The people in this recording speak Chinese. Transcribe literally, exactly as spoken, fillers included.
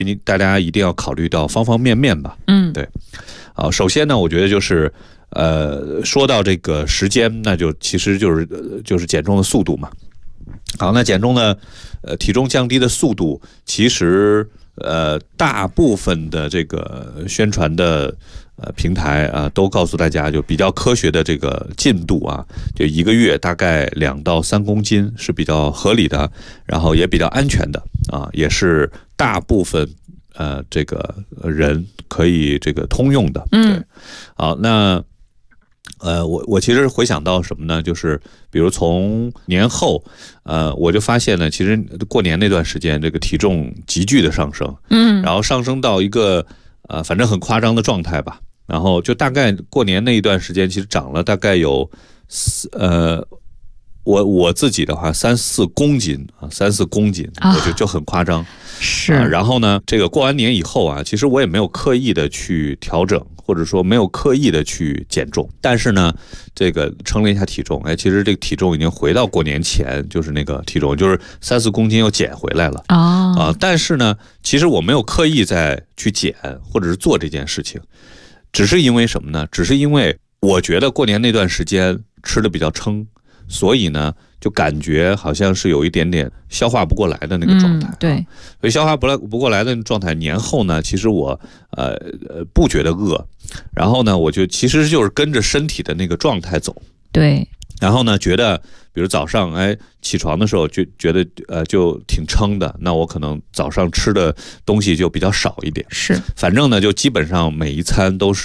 大家一定要考虑到方方面面吧。 嗯， 对。啊，首先呢，我觉得就是呃，说到这个时间，那就其实就是就是减重的速度嘛。好，那减重呢，呃，体重降低的速度，其实呃，大部分的这个宣传的呃平台啊，都告诉大家就比较科学的这个进度啊，就一个月大概两到三公斤是比较合理的，然后也比较安全的啊，也是大部分呃这个人可以这个通用的。对，好，那。呃，我我其实回想到什么呢？就是比如从年后，呃，我就发现呢，其实过年那段时间，这个体重急剧的上升，嗯，然后上升到一个呃，反正很夸张的状态吧。然后就大概过年那一段时间，其实长了大概有呃，我我自己的话三四公斤啊，三四公斤，我觉得就很夸张。 是、 啊，然后呢，这个过完年以后啊，其实我也没有刻意的去调整，或者说没有刻意的去减重，但是呢，这个称了一下体重，哎，其实这个体重已经回到过年前就是那个体重，就是三四公斤又减回来了。 哦， 啊，但是呢，其实我没有刻意再去减或者是做这件事情，只是因为什么呢？只是因为我觉得过年那段时间吃的比较撑，所以呢。就感觉好像是有一点点消化不过来的那个状态、啊嗯， 对， 所以消化不来不过来的状态。年后呢，其实我呃呃不觉得饿，然后呢，我就其实就是跟着身体的那个状态走， 对。 然后呢，觉得比如早上哎起床的时候就觉得呃就挺撑的，那我可能早上吃的东西就比较少一点， 是， 反正呢就基本上每一餐都是。